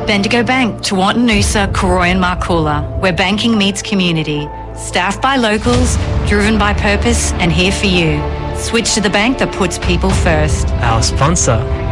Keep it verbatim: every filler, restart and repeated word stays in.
Bendigo Bank, Tewartin Noosa, Koroy and Marcoola, where banking meets community. Staffed by locals, driven by purpose and here for you. Switch to the bank that puts people first. Our sponsor,